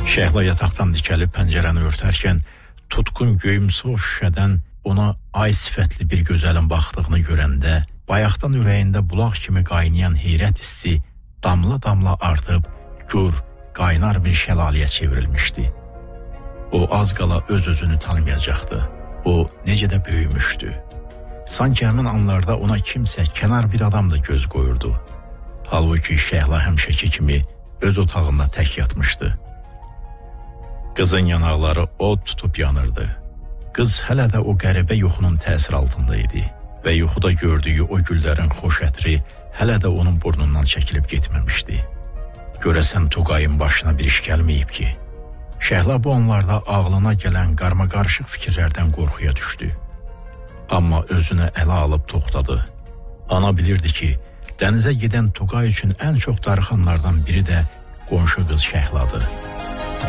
Şəhla yataqdan dikəlib pəncərəni örtərkən tutqun göyümsü şüşədən ona ay sifətli bir gözəlin baxdığını görəndə bayaqdan ürəyində bulaq kimi qaynayan heyrət hissi damla-damla artıb gür, qaynar bir şəlaləyə çevrilmişdi. O az qala öz-özünü tanımayacaqdı. O necə də böyümüşdü. Sanki həmin anlarda ona kimsə, kənar bir adam da göz qoyurdu. Halbuki Şəhla həmişəki kimi öz otağında tək yatmışdı. Qızın yanaqları od tutub yanırdı. Qız hələ də o qəribə yuxunun təsir altında idi və yuxuda gördüyü o güllərin xoş ətri hələ də onun burnundan çəkilib getməmişdi. Görəsən Tuqayın başına bir iş gəlməyib ki? Şəhla bu anlarda ağlına gələn qarmaqarışıq fikirlərdən qorxuya düşdü. Amma özünü ələ alıb toxtadı. Ana bilirdi ki, dənizə gedən Tuqay üçün ən çox darıxanlardan biri də qonşu qız Şəhladır.